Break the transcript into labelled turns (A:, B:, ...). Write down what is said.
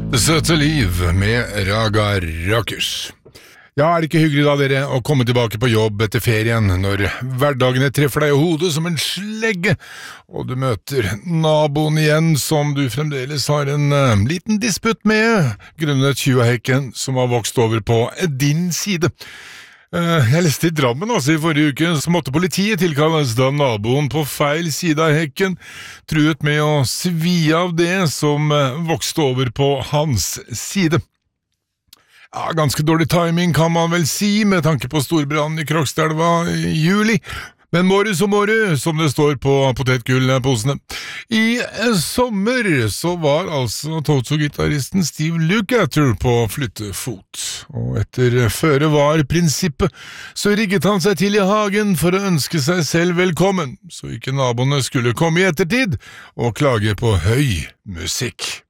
A: Det søte liv med Raga Rakers. Ja, det ikke hyggelig da, dere, å komme tilbake på jobb etter ferien, når hverdagene treffer deg i hodet som en slegge, og du møter naboen igjen som du fremdeles har en liten disputt med, grunnet tjuahekken som har vokst over på din side. Jeg leste i Drammen i forrige uke, så måtte politiet tilkalles da naboen på feil side av hekken truet med å svi av det som vokste over på hans side. Ja, ganske dårlig timing kan man vel si, med tanke på storbrannen i Krokstadelva i juli. Men måru, som det står på potetgullposene. I sommer så var altså Toto-gitaristen Steve Lukather på flyttefot, og etter føre-var-prinsippet så rigget han seg til i hagen for å ønske seg selv velkommen, så ikke naboene skulle komme i ettertid og klage på høy musikk.